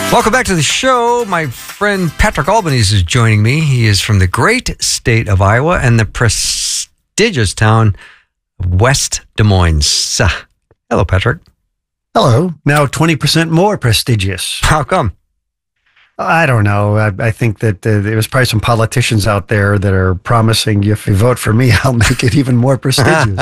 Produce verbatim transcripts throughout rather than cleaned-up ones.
Welcome back to the show. My friend Patrick Albanese is joining me. He is from the great state of Iowa and the prestigious town of West Des Moines. Uh, hello, Patrick. Hello. Now twenty percent more prestigious. How come? I don't know. I, I think that uh, there's probably some politicians out there that are promising if you vote for me, I'll make it even more prestigious.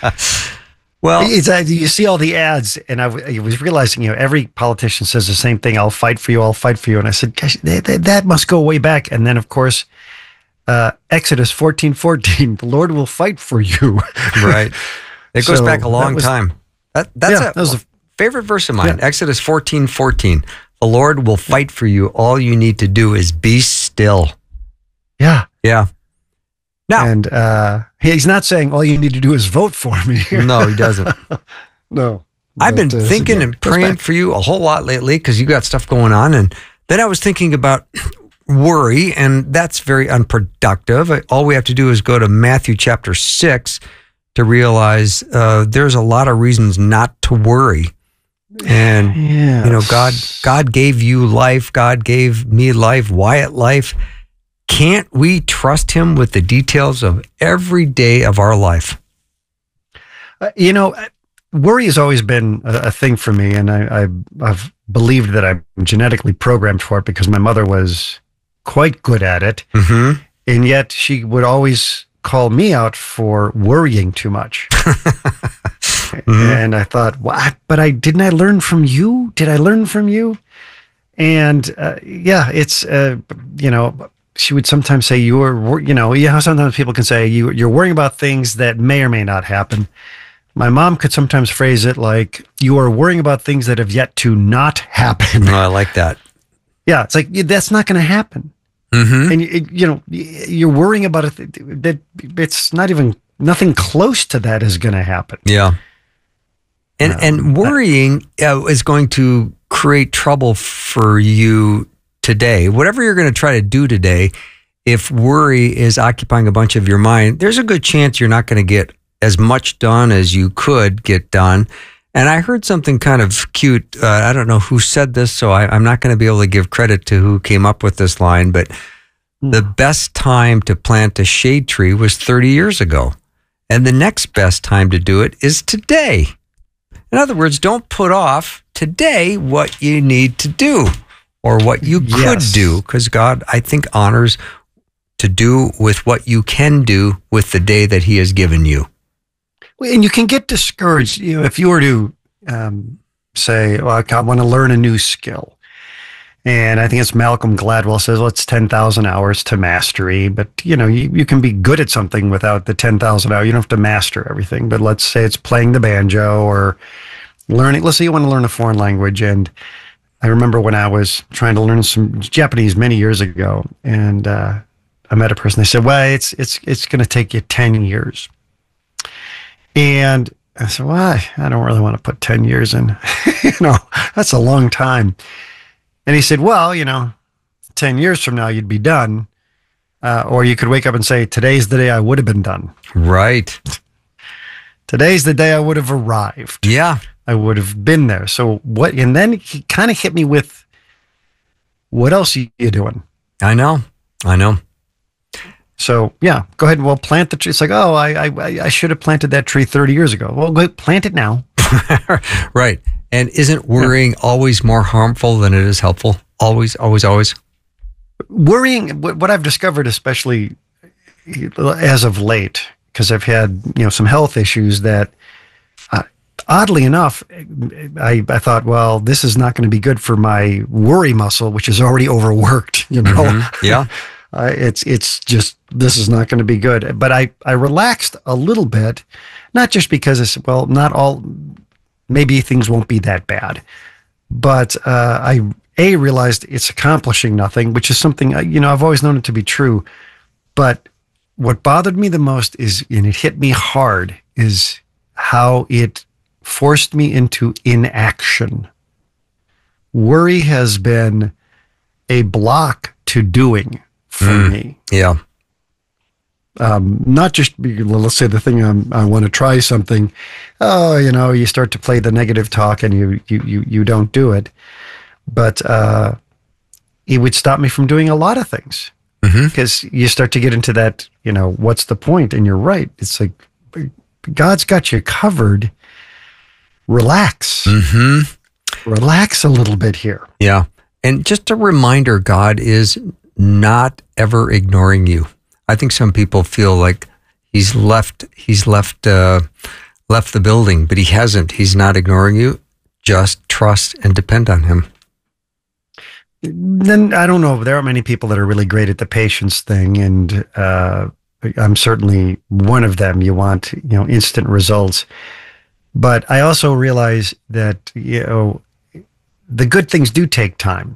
Well, it's, uh, you see all the ads, and I, w- I was realizing, you know, every politician says the same thing. I'll fight for you. I'll fight for you. And I said, gosh, that, that, that must go way back. And then, of course, uh, Exodus fourteen fourteen, the Lord will fight for you. Right. It goes So back a long was, time. That, that's yeah, a that was a, favorite verse of mine. Yeah. Exodus fourteen fourteen. The Lord will fight for you. All you need to do is be still. Yeah. Yeah. Now, and uh, he's not saying all you need to do is vote for me. No, he doesn't. No. I've been But, uh, thinking yeah, and praying back. for you a whole lot lately because you got stuff going on. And then I was thinking about worry, and that's very unproductive. All we have to do is go to Matthew chapter six to realize uh, there's a lot of reasons not to worry. And, Yes. you know, God, God gave you life. God gave me life, Wyatt life. Can't we trust him with the details of every day of our life? Uh, you know, worry has always been a, a thing for me, and I, I, I've believed that I'm genetically programmed for it because my mother was quite good at it, Mm-hmm. and yet she would always call me out for worrying too much. Mm-hmm. And I thought, what? But I didn't I learn from you? Did I learn from you? And uh, yeah, it's uh, you know. She would sometimes say, "You are, you know, yeah." Sometimes people can say, "You, you're worrying about things that may or may not happen." My mom could sometimes phrase it like, "You are worrying about things that have yet to not happen." No, I like that. Yeah, it's like that's not going to happen, Mm-hmm. and you, you know, you're worrying about it that it's not even nothing close to that is going to happen. Yeah. And Um, and worrying uh, is going to create trouble for you today. Whatever you're going to try to do today, if worry is occupying a bunch of your mind, there's a good chance you're not going to get as much done as you could get done. And I heard something kind of cute. Uh, I don't know who said this, so I, I'm not going to be able to give credit to who came up with this line, but the best time to plant a shade tree was thirty years ago. And the next best time to do it is today. In other words, don't put off today what you need to do or what you could Yes. do, because God, I think, honors to do with what you can do with the day that he has given you. And you can get discouraged, you know, if you were to um, say, well, I want to learn a new skill. And I think it's Malcolm Gladwell says, well, it's ten thousand hours to mastery. But, you know, you, you can be good at something without the ten thousand hours. You don't have to master everything. But let's say it's playing the banjo or learning. Let's say you want to learn a foreign language. And I remember when I was trying to learn some Japanese many years ago, and uh, I met a person. They said, well, it's, it's, it's going to take you ten years. And I said, well, I, I don't really want to put ten years in. You know, that's a long time. And he said, well, you know, ten years from now, you'd be done. Uh, or you could wake up and say, today's the day I would have been done. Right. Today's the day I would have arrived. Yeah. I would have been there. So what? And then he kind of hit me with, what else are you doing? I know. I know. So yeah, go ahead and we'll plant the tree. It's like, oh, I, I, I should have planted that tree thirty years ago. Well, go ahead, plant it now. Right. And isn't worrying always more harmful than it is helpful? Always, always, always. Worrying, what, what I've discovered, especially as of late, because I've had, you know, some health issues that, uh, oddly enough, I, I thought, well, this is not going to be good for my worry muscle, which is already overworked, you know? Mm-hmm. Yeah. Uh, it's it's just, this is not going to be good. But I, I relaxed a little bit, not just because it's, well, not all, maybe things won't be that bad. But uh, I, A, realized it's accomplishing nothing, which is something, I- you know, I've always known it to be true. But what bothered me the most is, and it hit me hard, is how it forced me into inaction. Worry has been a block to doing for Mm. me. Yeah. Um, not just, be- well, let's say the thing I'm, I want to try something. Oh, you know, you start to play the negative talk and you, you, you, you don't do it. but uh, he would stop me from doing a lot of things because mm-hmm. you start to get into that, you know, what's the point? And you're right. It's like, God's got you covered. Relax. Mm-hmm. Relax a little bit here. Yeah. And just a reminder, God is not ever ignoring you. I think some people feel like he's left, he's left, uh, left the building, but he hasn't. He's not ignoring you. Just trust and depend on him. Then I don't know. There are many people that are really great at the patience thing, and uh, I'm certainly one of them. You want, you know, instant results, but I also realize that, you know, the good things do take time,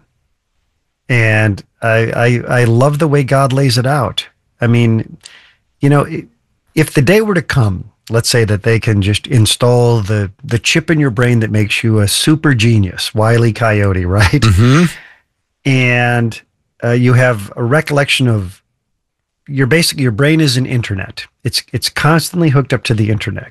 and I I, I love the way God lays it out. I mean, you know, if the day were to come, let's say that they can just install the the chip in your brain that makes you a super genius, Wile E. Coyote, right? Mm-hmm. And uh, you have a recollection of your basic, your brain is an internet. It's it's constantly hooked up to the internet.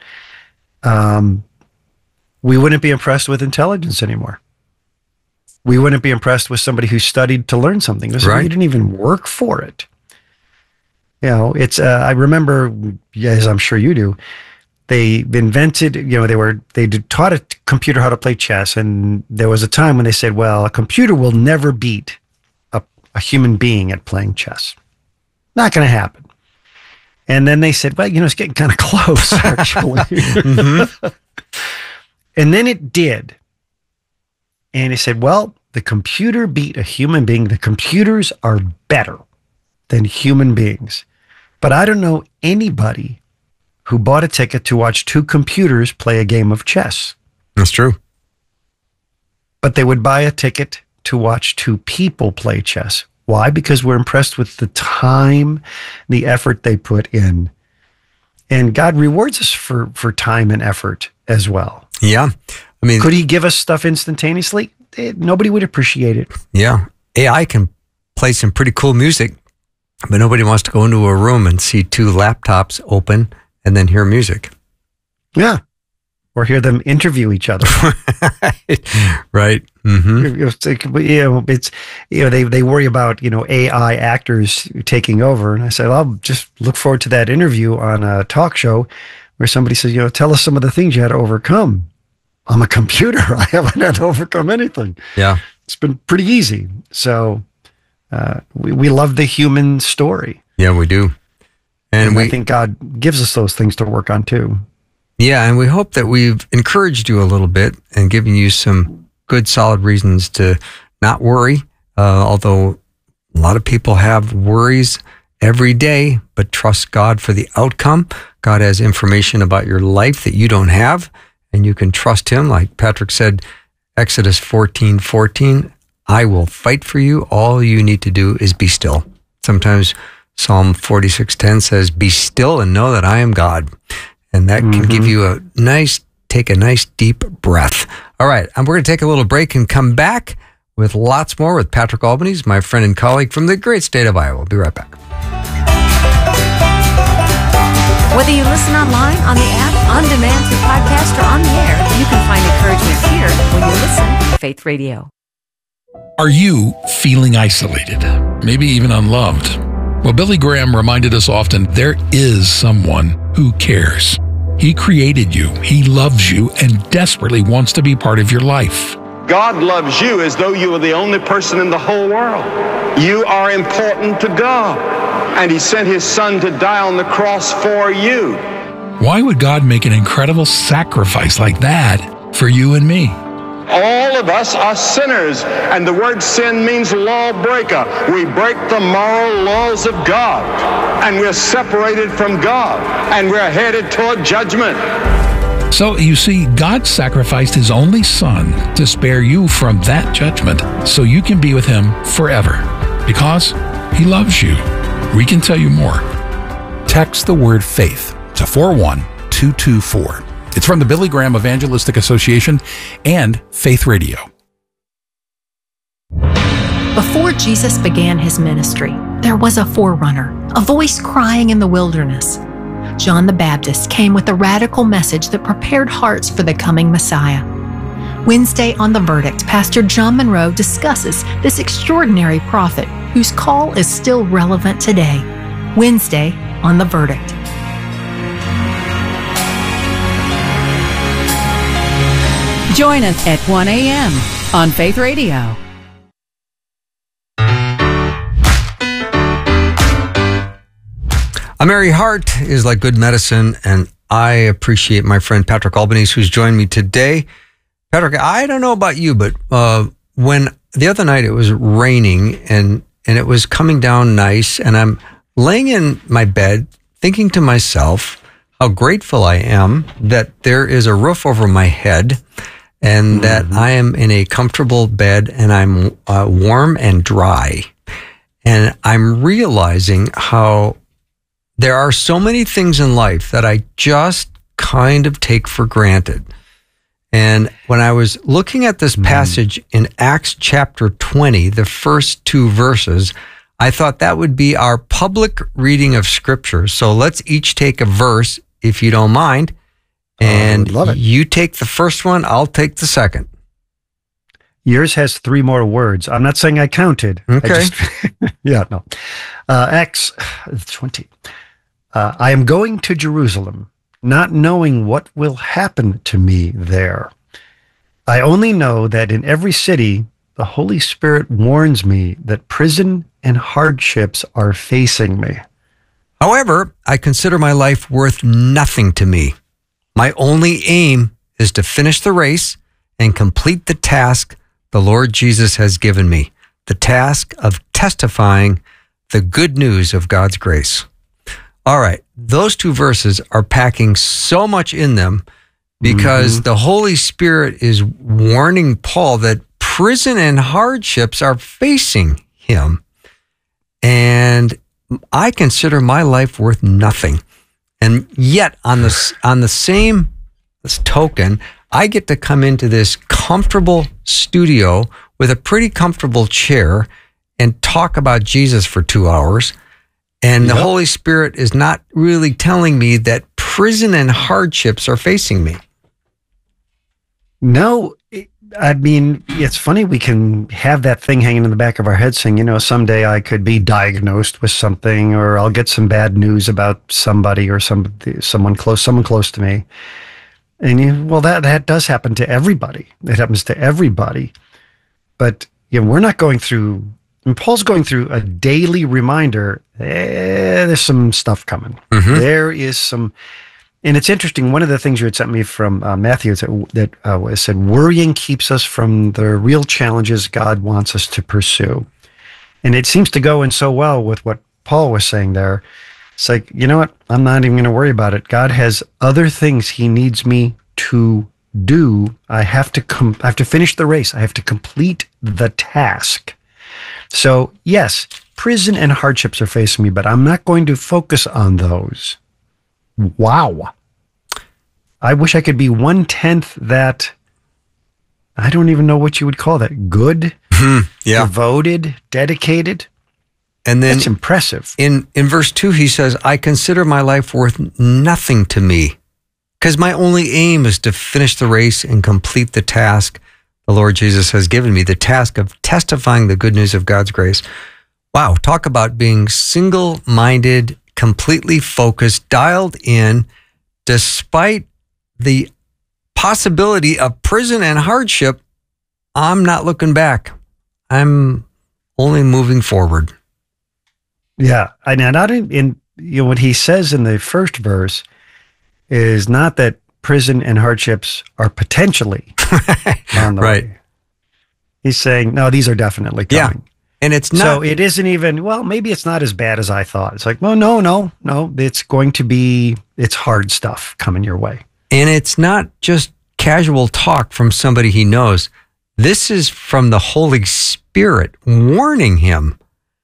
Um, we wouldn't be impressed with intelligence anymore. We wouldn't be impressed with somebody who studied to learn something. Right. You didn't even work for it. You know, it's. Uh, I remember, as I'm sure you do, they invented, you know, they were, they did, taught a computer how to play chess. And there was a time when they said, well, a computer will never beat a, a human being at playing chess. Not going to happen. And then they said, well, you know, it's getting kind of close, actually. mm-hmm. And then it did. And they said, well, the computer beat a human being. The computers are better than human beings. But I don't know anybody who bought a ticket to watch two computers play a game of chess. That's true. But they would buy a ticket to watch two people play chess. Why? Because we're impressed with the time, the effort they put in. And God rewards us for, for time and effort as well. Yeah. I mean, could he give us stuff instantaneously? It, nobody would appreciate it. Yeah. A I can play some pretty cool music, but nobody wants to go into a room and see two laptops open and then hear music. Yeah. Or hear them interview each other. Right. Mm-hmm. It's, you know, it's, you know, they, they worry about, you know, A I actors taking over. And I said, well, I'll just look forward to that interview on a talk show where somebody says, you know, tell us some of the things you had to overcome. I'm a computer. I haven't had to overcome anything. Yeah. It's been pretty easy. So uh, we, we love the human story. Yeah, we do. And, and we, I think God gives us those things to work on too. Yeah, and we hope that we've encouraged you a little bit and given you some good, solid reasons to not worry, uh, although a lot of people have worries every day, but trust God for the outcome. God has information about your life that you don't have, and you can trust him. Like Patrick said, Exodus fourteen fourteen, I will fight for you. All you need to do is be still. Sometimes Psalm forty-six ten says, be still and know that I am God. And that mm-hmm. can give you a nice, take a nice deep breath. All right, and we're going to take a little break and come back with lots more with Patrick Albanese, my friend and colleague from the great state of Iowa. We'll be right back. Whether you listen online, on the app, on demand through podcast, or on the air, you can find encouragement here when you listen to Faith Radio. Are you feeling isolated, maybe even unloved? Well, Billy Graham reminded us often there is someone who cares. He created you, he loves you, and desperately wants to be part of your life. God loves you as though you were the only person in the whole world. You are important to God, and he sent his son to die on the cross for you. Why would God make an incredible sacrifice like that for you and me? All of us are sinners, and the word sin means lawbreaker. We break the moral laws of God, and we're separated from God, and we're headed toward judgment. So, you see, God sacrificed his only son to spare you from that judgment so you can be with him forever because he loves you. We can tell you more. Text the word faith to four one two two four. It's from the Billy Graham Evangelistic Association and Faith Radio. Before Jesus began his ministry, there was a forerunner, a voice crying in the wilderness. John the Baptist came with a radical message that prepared hearts for the coming Messiah. Wednesday on The Verdict, Pastor John Monroe discusses this extraordinary prophet whose call is still relevant today. Wednesday on The Verdict. Join us at one a.m. on Faith Radio. A merry heart is like good medicine, and I appreciate my friend Patrick Albanese, who's joined me today. Patrick, I don't know about you, but uh, when the other night it was raining and, and it was coming down nice, and I'm laying in my bed thinking to myself how grateful I am that there is a roof over my head and mm-hmm. that I am in a comfortable bed and I'm uh, warm and dry. And I'm realizing how there are so many things in life that I just kind of take for granted. And when I was looking at this passage in Acts chapter twenty, the first two verses, I thought that would be our public reading of Scripture. So let's each take a verse, if you don't mind. And love it. You take the first one, I'll take the second. Yours has three more words. I'm not saying I counted. Okay. I just, yeah, no. Uh, Acts twenty. Uh, I am going to Jerusalem, not knowing what will happen to me there. I only know that in every city, the Holy Spirit warns me that prison and hardships are facing me. However, I consider my life worth nothing to me. My only aim is to finish the race and complete the task the Lord Jesus has given me, the task of testifying the good news of God's grace. All right, those two verses are packing so much in them because mm-hmm. the Holy Spirit is warning Paul that prison and hardships are facing him. And I consider my life worth nothing. And yet, on the, on the same token, I get to come into this comfortable studio with a pretty comfortable chair and talk about Jesus for two hours. And yep. the Holy Spirit is not really telling me that prison and hardships are facing me. No, I mean, it's funny we can have that thing hanging in the back of our head saying, you know, someday I could be diagnosed with something, or I'll get some bad news about somebody or somebody, someone close, someone close to me. And you, well, that, that does happen to everybody. It happens to everybody. But you know, we're not going through, and Paul's going through a daily reminder, eh, there's some stuff coming. Mm-hmm. There is some, and it's interesting, one of the things you had sent me from uh, Matthew that, that uh, was said, worrying keeps us from the real challenges God wants us to pursue. And it seems to go in so well with what Paul was saying there. It's like, you know what? I'm not even going to worry about it. God has other things he needs me to do. I have to com- I have to finish the race. I have to complete the task. So yes, prison and hardships are facing me, but I'm not going to focus on those. Wow. I wish I could be one-tenth that, I don't even know what you would call that. Good, yeah. devoted, dedicated. And then that's impressive. In, in verse two, he says, I consider my life worth nothing to me because my only aim is to finish the race and complete the task the Lord Jesus has given me, the task of testifying the good news of God's grace. Wow, talk about being single-minded, completely focused, dialed in, despite the possibility of prison and hardship. I'm not looking back. I'm only moving forward. Yeah, I now not in, in you know what he says in the first verse is not that prison and hardships are potentially on the right. way. He's saying no, these are definitely coming. Yeah. And it's not, so it isn't even, well, maybe it's not as bad as I thought. It's like, well, no, no, no, it's going to be, it's hard stuff coming your way. And it's not just casual talk from somebody he knows. This is from the Holy Spirit warning him.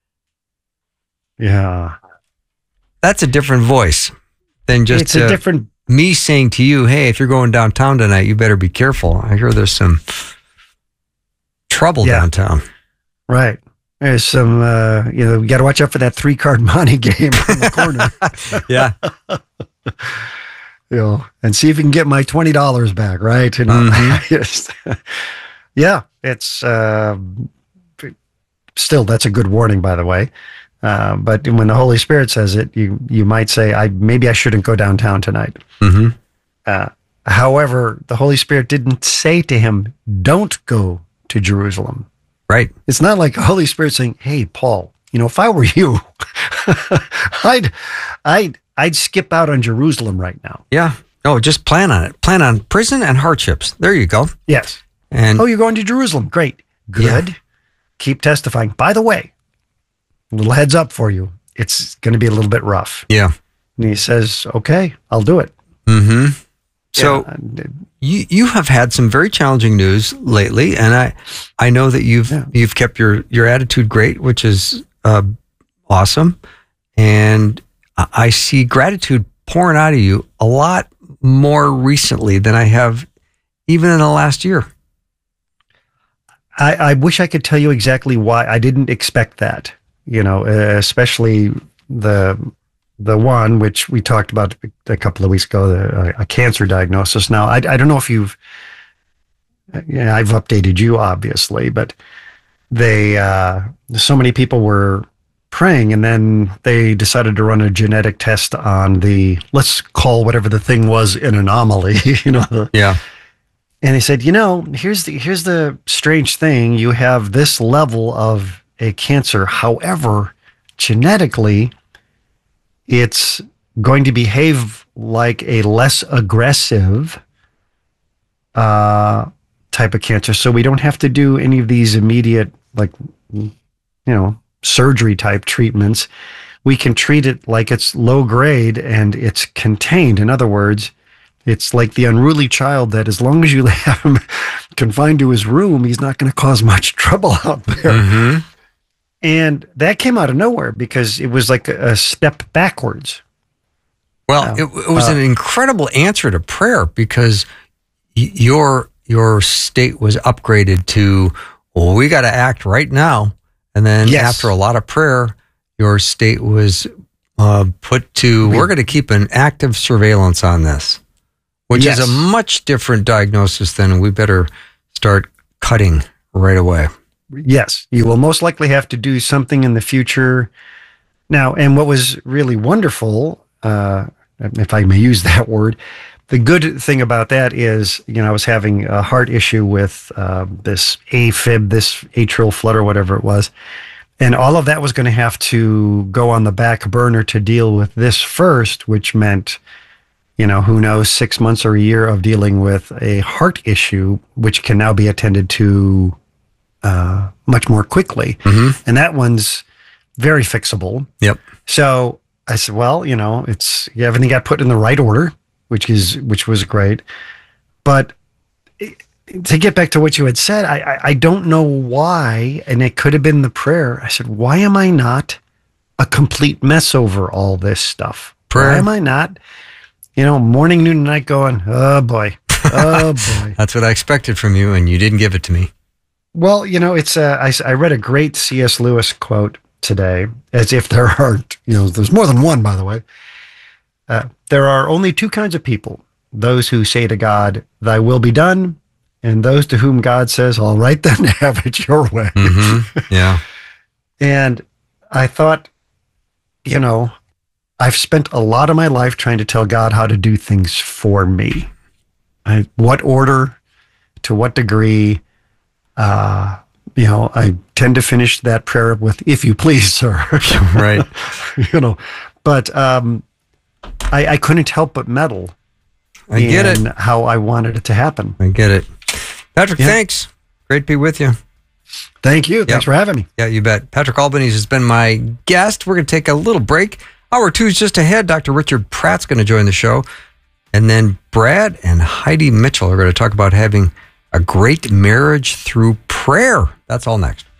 Yeah. That's a different voice than just it's a uh, different, me saying to you, hey, if you're going downtown tonight, you better be careful. I hear there's some trouble yeah. downtown. Right. There's some, uh, you know, you got to watch out for that three card money game in the corner. yeah. you know, and see if you can get my twenty dollars back, right? You know, Mhm. Just- yeah, it's uh, still, that's a good warning, by the way. Uh, but when the Holy Spirit says it, you you might say, I maybe I shouldn't go downtown tonight. Mm-hmm. Uh, however, the Holy Spirit didn't say to him, don't go to Jerusalem. Right. It's not like the Holy Spirit saying, hey, Paul, you know, if I were you, I'd, I'd, I'd skip out on Jerusalem right now. Yeah. No, just plan on it. Plan on prison and hardships. There you go. Yes. And Oh, you're going to Jerusalem. Great. Good. Yeah. Keep testifying. By the way, a little heads up for you. It's going to be a little bit rough. yeah. And he says, okay, I'll do it. Mm-hmm. So Yeah, and, you you have had some very challenging news lately, and I I know that you've Yeah. you've kept your your attitude great, which is uh, awesome, and I I see gratitude pouring out of you a lot more recently than I have even in the last year. I, I wish I could tell you exactly why. I didn't expect that, you know, uh, especially the the one which we talked about a couple of weeks ago, the, a cancer diagnosis. Now, I, I don't know if you've, yeah, I've updated you obviously, but they, uh, so many people were praying, and then they decided to run a genetic test on the, let's call whatever the thing was, an anomaly, you know, the, Yeah. and they said, you know, here's the here's the strange thing. You have this level of a cancer. However, genetically, it's going to behave like a less aggressive uh, type of cancer. So we don't have to do any of these immediate, like, you know, surgery type treatments. We can treat it like it's low grade and it's contained. In other words, it's like the unruly child that as long as you have him confined to his room, he's not going to cause much trouble out there. Mm-hmm. And that came out of nowhere because it was like a, a step backwards. Well, Oh. it, it was Uh, an incredible answer to prayer because y- your your state was upgraded to, well, we got to act right now. And then Yes. after a lot of prayer, your state was uh, put to, we're going to keep an active surveillance on this, which Yes. is a much different diagnosis than we better start cutting right away. Yes, you will most likely have to do something in the future. Now, and what was really wonderful, uh, if I may use that word, the good thing about that is, you know, I was having a heart issue with uh, this AFib, this atrial flutter, whatever it was. And all of that was going to have to go on the back burner to deal with this first, which meant, you know, who knows, six months or a year of dealing with a heart issue, which can now be attended to uh, much more quickly. Mm-hmm. And that one's very fixable. Yep. So I said, well, you know, it's, yeah, everything got put in the right order, which is, which was great. But it, to get back to what you had said, I, I, I don't know why, and it could have been the prayer. I said, why am I not a complete mess over all this stuff? Prayer. Why am I not, you know, morning, noon, and night going, oh boy, oh boy. That's what I expected from you, and you didn't give it to me. Well, you know, it's, uh, I, I read a great C S Lewis quote today, as if there aren't, you know, there's more than one, by the way. Uh, there are only two kinds of people, those who say to God, thy will be done, and those to whom God says, all right, then have it your way. Mm-hmm. Yeah. And I thought, you know, I've spent a lot of my life trying to tell God how to do things for me. I, what order, to what degree, uh, you know, I tend to finish that prayer with, if you please, sir. Right. You know, but um, I, I couldn't help but meddle I get it. in how I wanted it to happen. I get it. Patrick, Yeah. thanks. Great to be with you. Thank you. Thanks Yep. for having me. Yeah, you bet. Patrick Albanese has been my guest. We're going to take a little break. Hour two is just ahead. Doctor Richard Pratt's going to join the show. And then Brad and Heidi Mitchell are going to talk about having a great marriage through prayer. That's all next.